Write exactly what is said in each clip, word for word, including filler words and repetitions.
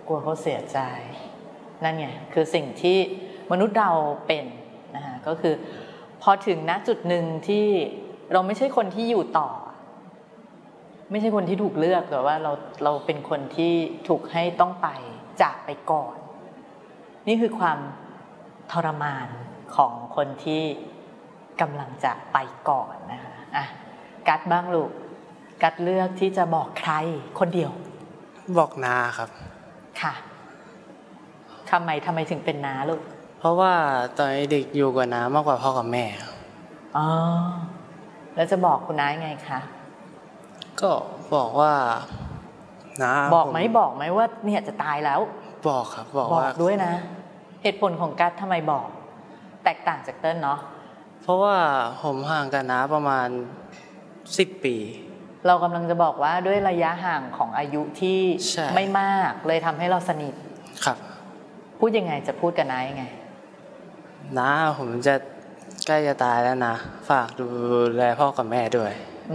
กลัวเขาเสียใจนั่นไงคือสิ่งที่มนุษย์เราเป็นนะคะก็คือพอถึงณจุดหนึ่งที่เราไม่ใช่คนที่อยู่ต่อไม่ใช่คนที่ถูกเลือกแต่ว่าเราเราเป็นคนที่ถูกให้ต้องไปจากไปก่อนนี่คือความทรมานของคนที่กำลังจะไปก่อนนะคะอ่ะกัดบ้างลูกกัดเลือกที่จะบอกใครคนเดียวบอกนาครับค่ะทำไมทำไมถึงเป็นน้าลูกเพราะว่าตอนเด็กอยู่กับน้ามากกว่าพ่อกับแม่อ๋อแล้วจะบอกคุณน้ายังไงคะก็บอกว่าน้าบอกไหมบอกไหมว่าเนี่ยจะตายแล้วบอกครับบอกว่าบอกด้วยนะเหตุผลของกัดทำไมบอกแตกต่างจากเติ้ลเนาะเพราะว่าผมห่างกับน้าประมาณสิบปีเรากำลังจะบอกว่าด้วยระยะห่างของอายุที่ไม่มากเลยทำให้เราสนิทครับพูดยังไงจะพูดกับน้ายังไงน้าผมจะใกล้จะตายแล้วนะฝากดูแลพ่อกับแม่ด้วย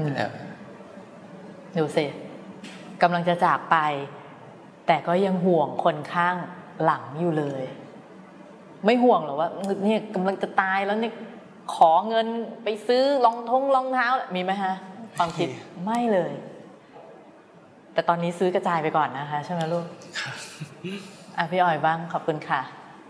ดูสิกำลังจะจากไปแต่ก็ยังห่วงคนข้างหลังอยู่เลยไม่ห่วงหรอว่าเนี่ยกำลังจะตายแล้วเนี่ยขอเงินไปซื้อรองทงรองเท้ามีไหมฮะความคิดไม่เลยแต่ตอนนี้ซื้อกระจายไปก่อนนะคะใช่ไหมลูกอ่ะพี่อ้อยบ้างขอบคุณค่ะ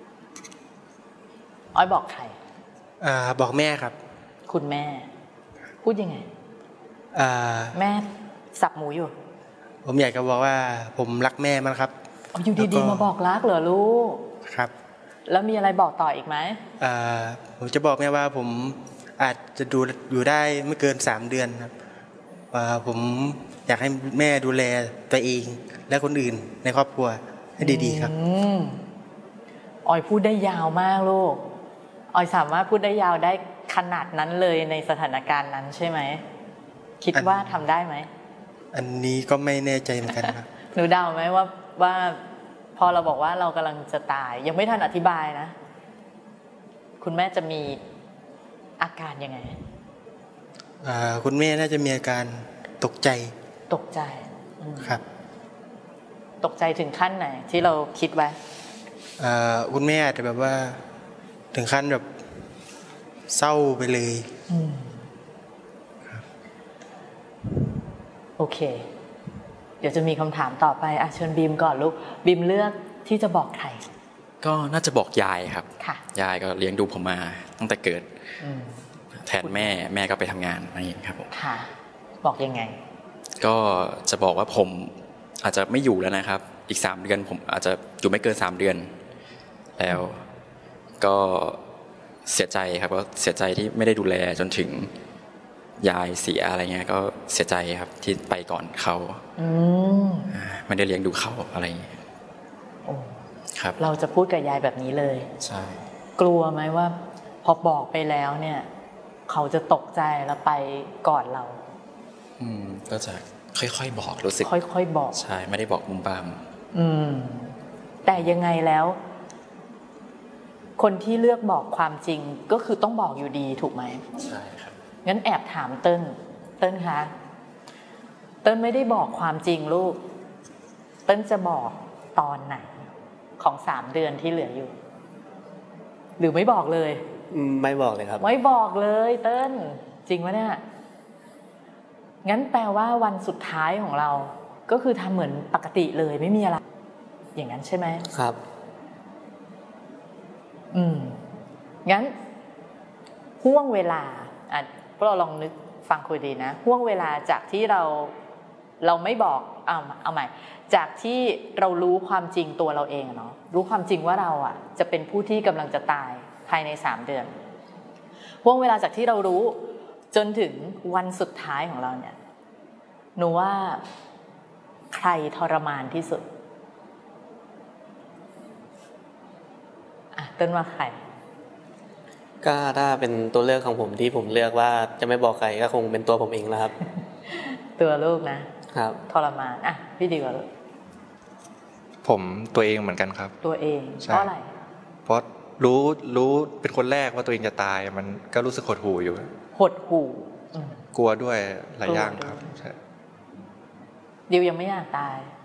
อ้อยบอกใครอ่าบอกแม่ครับคุณแม่พูดยังไงอ่าแม่สับหมูอยู่ผมอยากจะบอกว่าผมรักแม่มากครับอยู่ดีๆมาบอกรักเหรอลูกครับแล้วมีอะไรบอกต่ออีกไหมอ่าผมจะบอกแม่ว่าผมอาจจะดูอยู่ได้ไม่เกินสามเดือนครับอ่าผมอยากให้แม่ดูแลตัวเองและคนอื่นในครอบครัวให้ดีๆครับออยพูดได้ยาวมากลูกออยสามารถพูดได้ยาวได้ขนาดนั้นเลยในสถานการณ์นั้นใช่ไหมคิดว่าทำได้ไหมอันนี้ก็ไม่แน่ใจเหมือนกันครับหนูเดาไหมว่าว่าพอเราบอกว่าเรากำลังจะตายยังไม่ทันอธิบายนะคุณแม่จะมีอาการยังไงอ่าคุณแม่น่าจะมีอาการตกใจตกใจครับตกใจถึงขั้นไหนที่เราคิดไว้อ่าคุณแม่อาจจะแบบว่าถึงขั้นแบบเศร้าไปเลยโอเคเดี๋ยวจะมีคำถามต่อไปอ่ะเชิญบีมก่อนลูกบีมเลือกที่จะบอกใครก็น่าจะบอกยายครับยายก็เลี้ยงดูผมมาตั้งแต่เกิดแทนแม่แม่ก็ไปทำงานอะไรอย่างนี้ครับผมค่ะบอกยังไงก็จะบอกว่าผมอาจจะไม่อยู่แล้วนะครับอีกสามเดือนผมอาจจะอยู่ไม่เกินสามเดือนแล้วก็เสียใจครับก็เสียใจที่ไม่ได้ดูแลจนถึงยายเสียอะไรเงี้ยก็เสียใจครับที่ไปก่อนเขาไม่ได้เลี้ยงดูเขาอะไรอย่างเงี้ยครับเราจะพูดกับยายแบบนี้เลยใช่กลัวไหมว่าพอบอกไปแล้วเนี่ยเขาจะตกใจแล้วไปก่อนเราอืมก็จะค่อยๆบอกรู้สึกค่อยๆบอกใช่ไม่ได้บอกมุมบามอืมแต่ยังไงแล้วคนที่เลือกบอกความจริงก็คือต้องบอกอยู่ดีถูกไหมใช่ครับงั้นแอบถามเติ้ลเติ้ลคะเติ้ลไม่ได้บอกความจริงลูกเติ้ลจะบอกตอนไหนของสามเดือนที่เหลืออยู่หรือไม่บอกเลยไม่บอกเลยครับไม่บอกเลยเติ้ลจริงไหมเนี่ยงั้นแปลว่าวันสุดท้ายของเราก็คือทำเหมือนปกติเลยไม่มีอะไรอย่างนั้นใช่ไหมครับอืมงั้นห่วงเวลาอ่ะพวกเราลองนึกฟังคุยดีนะห่วงเวลาจากที่เราเราไม่บอกเอาเอาใหม่จากที่เรารู้ความจริงตัวเราเองเนาะรู้ความจริงว่าเราอ่ะจะเป็นผู้ที่กำลังจะตายภายในสามเดือนห่วงเวลาจากที่เรารู้จนถึงวันสุดท้ายของเราเนี่ยหนูว่าใครทรมานที่สุดอ่ะเติ้ลว่าใครก็ถ้าเป็นตัวเลือกของผมที่ผมเลือกว่าจะไม่บอกใครก็คงเป็นตัวผมเองแล้วครับตัวลูกนะครับทรมานอ่ะพี่ดีกว่าลูกผมตัวเองเหมือนกันครับตัวเองเพราะอะไรเพราะรู้รู้เป็นคนแรกว่าตัวเองจะตายมันก็รู้สึกหดหู่อยู่หดหู่กลัวด้วยหลายอย่างครับใช่ดิวยังไม่อยากตาย